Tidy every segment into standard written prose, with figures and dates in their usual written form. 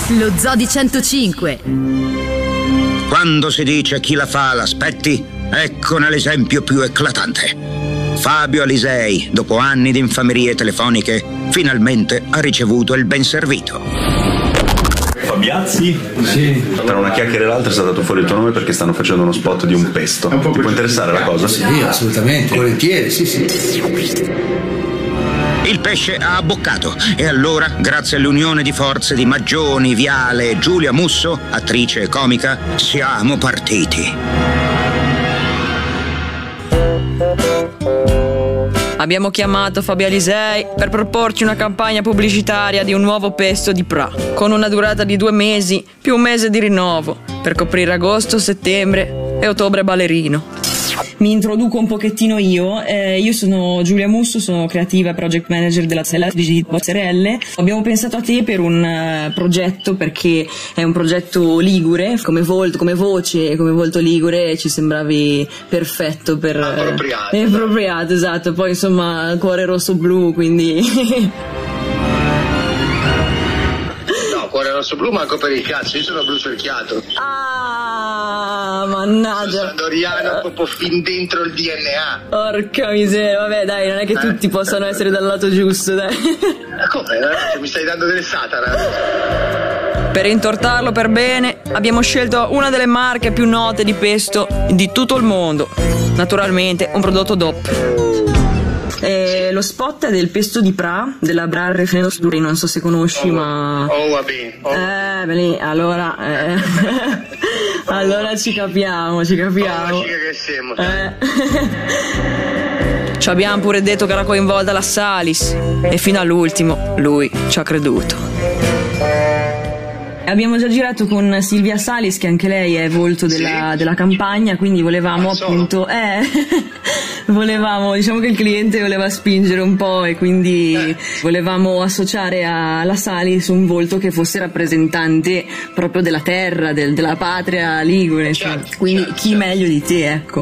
Lo Zodi 105. Quando si dice chi la fa l'aspetti, eccone l'esempio più eclatante. Fabio Alisei, dopo anni di infamerie telefoniche, finalmente ha ricevuto il ben servito. Fabiazzi? Sì. Tra una chiacchiera e l'altra è saltato fuori il tuo nome perché stanno facendo uno spot di un pesto. Ti può interessare la cosa? Sì, assolutamente, volentieri, sì. Il pesce ha abboccato e allora, grazie all'unione di forze di Maggioni, Viale e Giulia Musso, attrice e comica, siamo partiti. Abbiamo chiamato Fabio Alisei per proporci una campagna pubblicitaria di un nuovo pesto di Pra, con una durata di 2 mesi più un mese di rinnovo, per coprire agosto, settembre e ottobre ballerino. Mi introduco un pochettino io sono Giulia Musso, sono creativa e project manager della Zella di Mozzarelle. Abbiamo pensato a te per un progetto perché è un progetto ligure, come voce, come volto ligure ci sembravi perfetto per... Appropriato, esatto, poi insomma cuore rosso blu, quindi... Cuore rosso blu manco per il cazzo, io sono blu cerchiato. Ah, mannaggia. Sono sandoriano proprio fin dentro il DNA. Porca miseria, vabbè dai, non è che tutti possano essere dal lato giusto, dai. Come? Mi stai dando delle satana? Per intortarlo per bene abbiamo scelto una delle marche più note di pesto di tutto il mondo. Naturalmente un prodotto DOP. Lo spot è del pesto di Pra, della Bra Refrenos Duri, non so se conosci, ma... vabbè. Beh, allora... allora ci capiamo. Che siamo. Ci abbiamo pure detto che era coinvolta la Salis e fino all'ultimo lui ci ha creduto. Abbiamo già girato con Silvia Salis, che anche lei è volto della campagna, quindi volevamo appunto... diciamo che il cliente voleva spingere un po' e quindi volevamo associare alla Salis un volto che fosse rappresentante proprio della terra, della patria ligure, quindi chi meglio di te, ecco.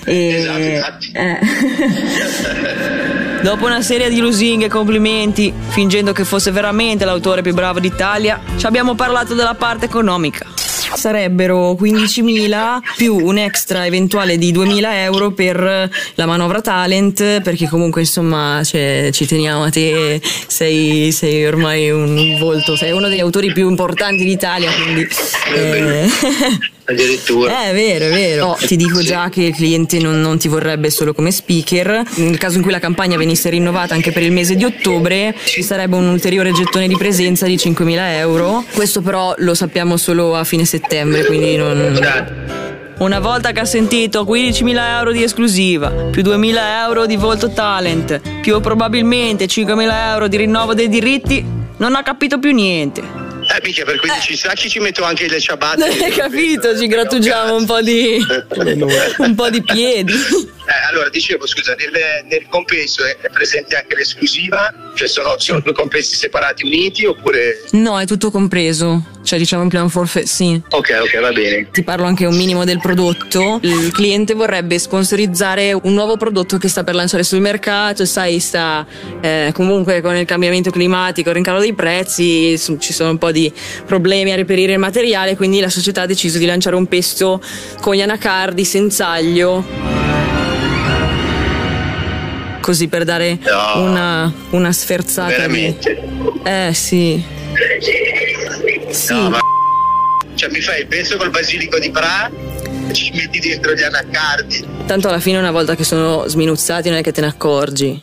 Dopo una serie di lusinghe e complimenti, fingendo che fosse veramente l'autore più bravo d'Italia, ci abbiamo parlato della parte economica. Sarebbero 15.000 più un extra eventuale di 2.000 euro per la manovra talent, perché comunque insomma ci teniamo a te, sei ormai un volto, sei uno degli autori più importanti d'Italia, quindi addirittura è vero. No, ti dico già che il cliente non ti vorrebbe solo come speaker. Nel caso in cui la campagna venisse rinnovata anche per il mese di ottobre ci sarebbe un ulteriore gettone di presenza di 5.000 euro. Questo però lo sappiamo solo a fine settembre, quindi una volta che ha sentito 15.000 euro di esclusiva, più 2.000 euro di volto talent, più probabilmente 5.000 euro di rinnovo dei diritti, non ha capito più niente. Mica per 15 sacchi ci metto anche le ciabatte. Hai capito? Ci grattugiamo un po' di piedi. Allora dicevo, scusa, nel compenso è presente anche l'esclusiva? Cioè sono due compensi separati, uniti, oppure? No, è tutto compreso. Cioè diciamo in plan forfait, sì. Ok, va bene. Ti parlo anche un minimo del prodotto. Il cliente vorrebbe sponsorizzare un nuovo prodotto che sta per lanciare sul mercato, sai, sta comunque con il cambiamento climatico, il rincaro dei prezzi, ci sono un po' di problemi a reperire il materiale, quindi la società ha deciso di lanciare un pesto con gli anacardi senza aglio. Così per dare una sferzata. Veramente? Sì. No, ma cioè mi fai il pesto col basilico di Pra, ci metti dentro gli anacardi. Tanto alla fine una volta che sono sminuzzati non è che te ne accorgi.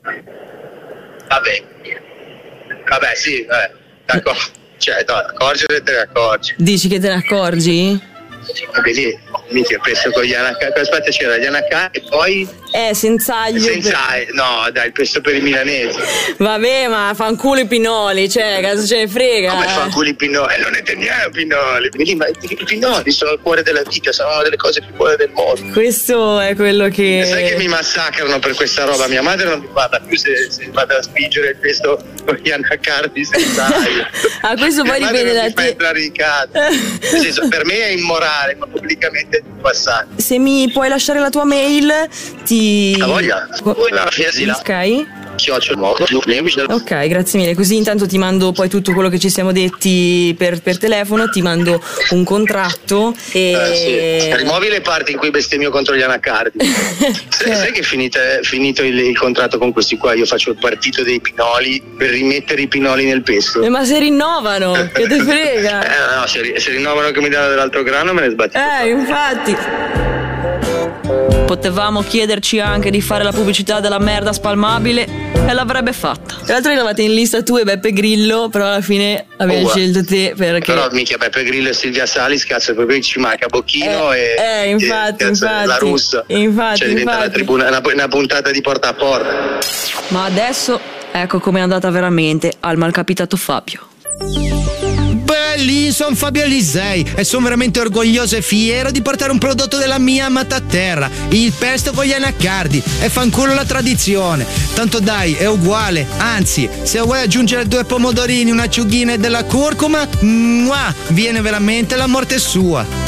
Vabbè sì, d'accordo. Cioè no, accorgere te ne accorgi. Dici che te ne accorgi? Lì, mica pesto con gli anacardi. Aspetta, c'era gli anacardi e poi senza aglio. No, dai, il pesto per i milanesi. Vabbè, ma fanculo i pinoli, cioè, cosa ce ne frega? Come fanculo i pinoli? Non ne teniamo pinoli. Ma i pinoli sono il cuore della vita, sono una delle cose più buone del mondo. Questo è quello che... Sai che mi massacrano per questa roba? Mia madre non mi guarda più se vado a spingere il pesto con gli anacardi senza aglio. Questo poi dipende da te. Fa entrare in casa. Nel senso, per me è immorale, ma pubblicamente è passato. Se mi puoi lasciare la tua mail, ti... La voglia? Sky? Ok, grazie mille. Così intanto ti mando poi tutto quello che ci siamo detti per telefono, ti mando un contratto e... Sì. Rimuovi le parti in cui bestemmio contro gli anacardi. Sai che è finito il contratto con questi qua, io faccio il partito dei pinoli per rimettere i pinoli nel pesto. Ma se rinnovano, che te frega? No, se rinnovano che mi danno dell'altro grano me ne sbatti. Infatti. Potevamo chiederci anche di fare la pubblicità della merda spalmabile e l'avrebbe fatta. Tra l'altro eravate in lista tu e Beppe Grillo, però alla fine avevi scelto te perché... Però mica Beppe Grillo e Silvia Salis, cazzo, proprio ci manca Bocchino infatti. la russa. Infatti, cioè diventa una puntata di porta a porta. Ma adesso ecco com'è andata veramente al malcapitato Fabio. Lì sono Fabio Alisei e sono veramente orgoglioso e fiero di portare un prodotto della mia amata terra, il pesto con gli anacardi, e fanculo la tradizione. Tanto dai, è uguale, anzi, se vuoi aggiungere 2 pomodorini, un'acciughina e della curcuma, viene veramente la morte sua.